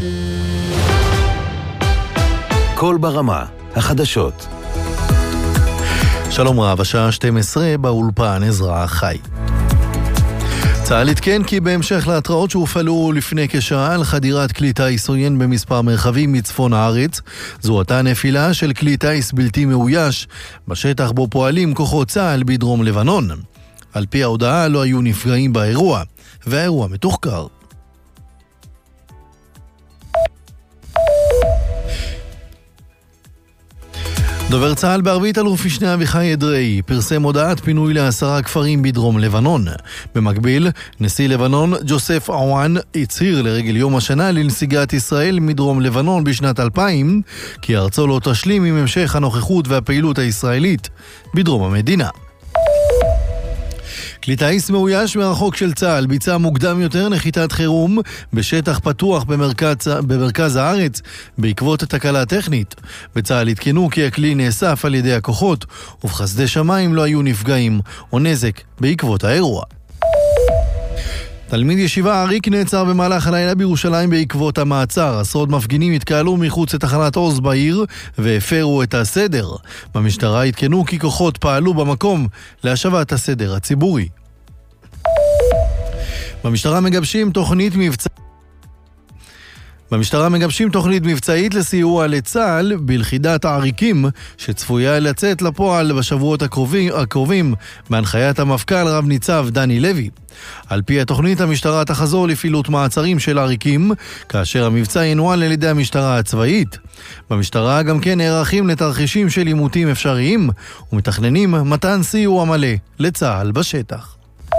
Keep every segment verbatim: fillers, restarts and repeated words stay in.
כל ברמה, החדשות. שלום רב, השעה שתים עשרה באולפן עזרא חי. צה"ל עדכן כי בהמשך להתראות שהופעלו לפני כשעה על חדירת כלי טיס עוין במספר מרחבים מצפון הארץ, זו אותה נפילה של כלי טיס בלתי מאויש בשטח בו פועלים כוחות צה"ל בדרום לבנון. על פי ההודעה לא היו נפגעים באירוע, והאירוע מתוחקר. דובר צה"ל בערבית אלוף משנה אביחי אדרעי פרסם הודעת פינוי לעשרה כפרים בדרום לבנון. במקביל, נשיא לבנון ג'וסף עוואן הצהיר לרגל יום השנה לנסיגת ישראל מדרום לבנון בשנת אלפיים כי ארצו לא תשלים עם המשך הנוכחות והפעילות הישראלית בדרום המדינה. כלי טיס מאויש מרחוק של צה"ל ביצע מוקדם יותר נחיתת חירום בשטח פתוח במרכז, במרכז הארץ בעקבות תקלה טכנית. בצה"ל התקנו כי הכלי נאסף על ידי הכוחות ובחסדי שמיים לא היו נפגעים או נזק בעקבות האירוע. תלמיד ישיבה אריק נעצר במהלך הלילה בירושלים בעקבות המעצר. עשרות מפגינים התקהלו מחוץ לתחנת עוז בעיר והפרו את הסדר. במשטרה התקנו כי כוחות פעלו במקום להשבת הסדר הציבורי. במשטרה מגבשים תוכנית מבצע במשטרה מגבשים תוכנית מבצעית לסיוע לצה"ל בלכידת העריקים שצפויה לצאת לפועל בשבועות הקרובים, הקרובים בהנחיית המפכ"ל רב ניצב דני לוי. על פי התוכנית המשטרה תחזור לפעילות מעצרים של עריקים כאשר המבצע ינוהל על ידי המשטרה הצבאית. במשטרה גם כן נערכים לתרחישים של עימותים אפשריים ומתכננים מתן סיוע מלא לצה"ל בשטח.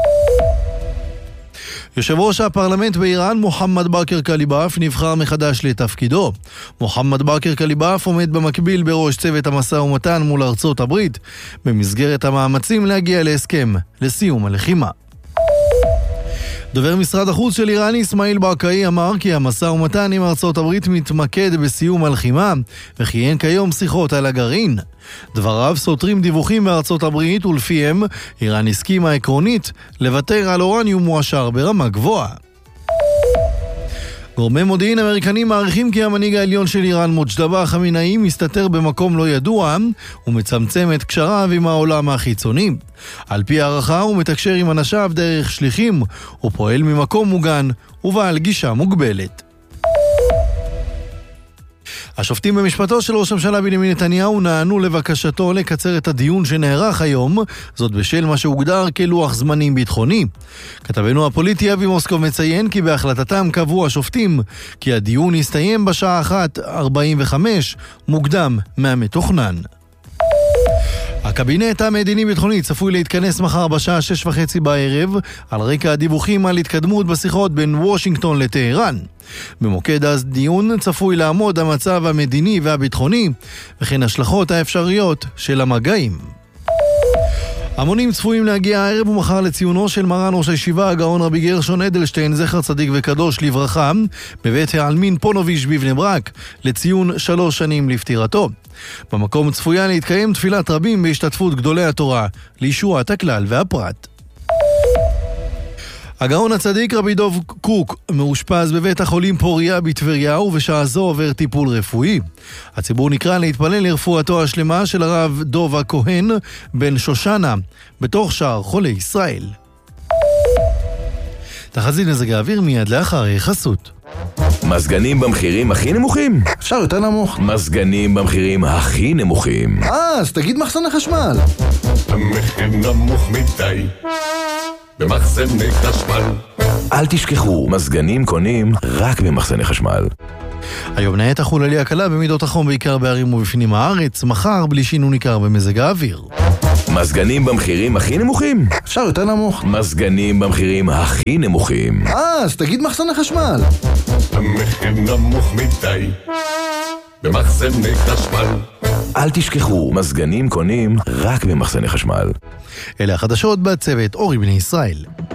יושב ראש הפרלמנט באיראן מוחמד באקר קליבאף נבחר מחדש לתפקידו. מוחמד באקר קליבאף עומד במקביל בראש צוות המשא ומתן מול ארצות הברית במסגרת המאמצים להגיע להסכם לסיום הלחימה. דובר משרד החוץ של איראן אסמאעיל ברכאי אמר כי המשא ומתן עם ארצות הברית מתמקד בסיום הלחימה וכי אין כיום שיחות על הגרעין. דבריו סותרים דיווחים מארצות הברית ולפיהם איראן הסכימה עקרונית לוותר על אורניום מועשר ברמה גבוהה. גורמי מודיעין אמריקנים מעריכים כי המנהיג העליון של איראן מוג'תבא חמינאי מסתתר במקום לא ידוע ומצמצם את קשריו עם העולם החיצוני. על פי הערכה הוא מתקשר עם אנשיו דרך שליחים ופועל ממקום מוגן ובעל גישה מוגבלת. השופטים במשפטו של ראש הממשלה בנימין נתניהו נענו לבקשתו לקצר את הדיון שנערך היום, זאת בשל מה שהוגדר כלוח זמנים ביטחוני. כתבנו הפוליטי אבי מוסקוב מציין כי בהחלטתם קבעו השופטים כי הדיון יסתיים בשעה אחת ארבעים וחמש מוקדם מהמתוכנן. הקבינט המדיני-ביטחוני צפוי להתכנס מחר בשעה שש וחצי בערב על רקע הדיווחים על התקדמות בשיחות בין וושינגטון לטהרן. במוקד הדיון צפוי לעמוד המצב המדיני והביטחוני וכן השלכות האפשריות של המגעים. המונים צפויים להגיע הערב ומחר לציונו של מרן ראש הישיבה הגאון רבי גרשון אדלשטיין זכר צדיק וקדוש לברכה בבית העלמין פונוביץ' בבני ברק לציון שלוש שנים לפטירתו. במקום צפויה להתקיים תפילת רבים בהשתתפות גדולי התורה לישועת הכלל והפרט. הגאון הצדיק רבי דוב קוק מאושפז בבית החולים פוריה בטבריה ובשעה זו עובר טיפול רפואי. הציבור נקרא להתפלל לרפואתו השלמה של הרב דוב הכהן בן שושנה בתוך שער חולי ישראל. תחזית מזג האוויר מיד לאחר חסות. מזגנים במחירים הכי נמוכים? אפשר יותר נמוך. מזגנים במחירים הכי נמוכים. אה, אז תגיד מחסני חשמל. המחיר נמוך מדי במחסני חשמל. אל תשכחו, מזגנים קונים רק במחסני חשמל. היום נהיית תחול עלייה קלה במידות החום בעיקר בערים ובפנים הארץ, מחר בלי שינוי ניכר במזג האוויר. מזגנים במחירים הכי נמוכים? אפשר יותר נמוך. מזגנים במחירים הכי נמוכים. אה, אז תגיד מחסני חשמל. המחיר נמוך מדי במחסני חשמל. אל תשכחו, מזגנים קונים רק במחסני חשמל. אלה החדשות בצוות אורי בני ישראל.